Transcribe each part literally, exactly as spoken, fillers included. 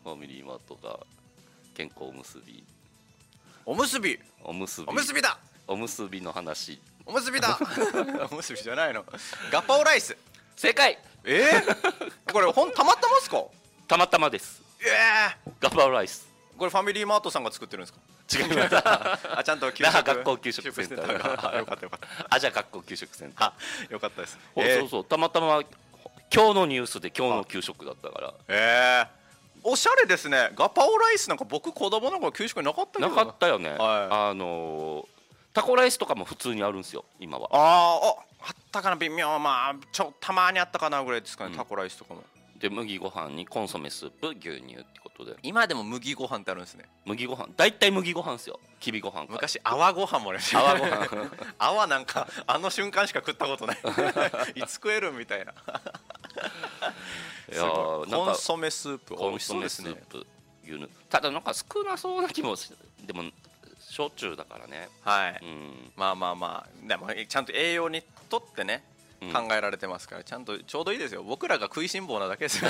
ファミリーマートが健康おむすびおむすびおむすびおむすびだおむすびの話おむすびだおむすびじゃないのガパオライス正解えー、これほんたまたまっすかたまたまですええー、 ガパオライスこれファミリーマートさんが作ってるんですか違いますあちゃんと給食那覇学校給食センターががよかったよかったあじゃあ学校給食センターあよかったです、 えー、そうそうたまたま今日のニュースで今日の給食だったからええー、おしゃれですねガパオライスなんか僕子供の頃給食になかったけどなかったよね、 はい、 あのー、タコライスとかも普通にあるんですよ今はあーああったかな微妙まあちょたまにあったかなぐらいですかね、うん、タコライスとかもで麦ご飯にコンソメスープ牛乳ってことで今でも麦ご飯ってあるんですね麦ご飯大体麦ご飯ですよきびご飯昔泡ご飯もありました泡ご飯泡なんかあの瞬間しか食ったことないいつ食えるみたいないやコンソメスープコンソメスープ牛乳ただなんか少なそうな気もでも焼酎だからねはい、 うん、 まあまあまあでもちゃんと栄養にとってね考えられてますから、うん、ちゃんとちょうどいいですよ僕らが食いしん坊なだけですよ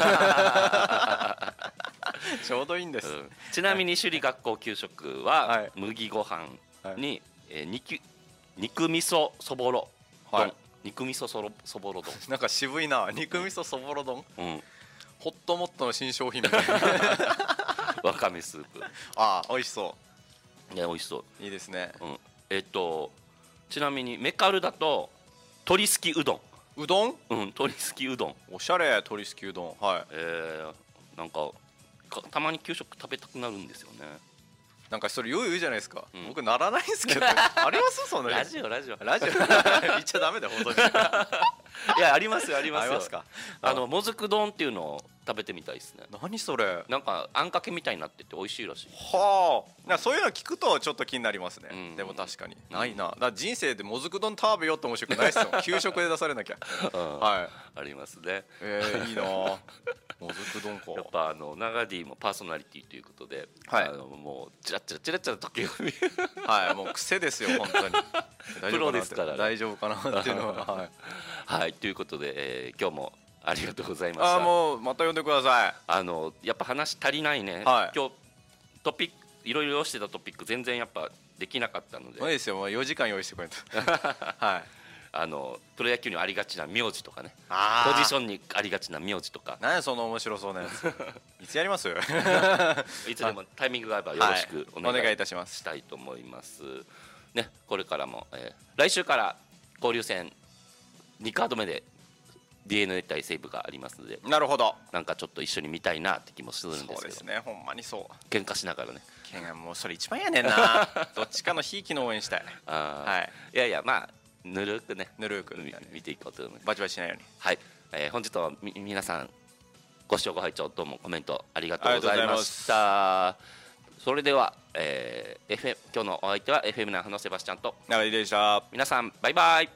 ちょうどいいんです、うん、 ちなみに首里学校給食は麦ご飯に、はいえー、肉, 肉味噌そぼろ丼、はい、肉味噌そ, そぼろ丼なんか渋いな肉味噌そぼろ丼、うん、ホットモットの新商品みたいなわかめスープああ美味しそういや美味しそういいですね、 うん、えっとちなみにメカルだと鶏すきうどんうどんうん鶏すきうどんおしゃれ鶏すきうどんはいえー、なんかたまに給食食べたくなるんですよねなんかそれよう言うじゃないですか、うん、僕ならないんですけどありますそんなラジオラジオラジオ言っちゃダメだよ本当にいやありますよありますよありますかあのもずく丼っていうのを食べてみたいですね何それなんかあんかけみたいになってて美味しいらしいはあなんかそういうの聞くとちょっと気になりますね、うん、でも確かに、うん、ないなだから人生でもずく丼食べようって面白くないっすよ給食で出されなきゃ、うん、はいありますねえー、いいなもずく丼かやっぱあの長 D もパーソナリティということで、はい、あのもうチラッチラチラチラ時読みはいもう癖ですよ本当にプロですから、ね、 大丈夫かなっていうのははい、 はい、ということで、えー、今日もありがとうございました。 あもうまた呼んでください。 あのやっぱ話足りないね、 はい、 今日トピックいろいろ用意してたトピック全然やっぱできなかったのでいいですよもうよじかん用意してくれたはいあのプロ野球にありがちな名字とかねあポジションにありがちな名字とか何その面白そうなやついつやりますいつでもタイミングがあればよろしくお願い、はい、 お願いいたしますしたいと思いますね。これからも、えー、来週から交流戦にカード目で ディーエヌエー 対西武がありますのでなるほどなんかちょっと一緒に見たいなって気もするんですけどそうですねほんまにそう喧嘩しながらねもうそれ一番やねんなどっちかのひいきの応援したいあ、はい、いやいやまあぬるくねぬるく、 ね、見ていこうと思いますバチバチしないようにはい、えー、本日はみ皆さんご視聴ご拝聴どうもコメントありがとうございましたそれでは、えー、エフエム 今日のお相手は エフエム 那覇のセバスチャンと長井でした皆さんバイバイ。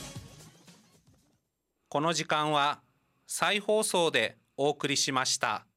この時間は再放送でお送りしました。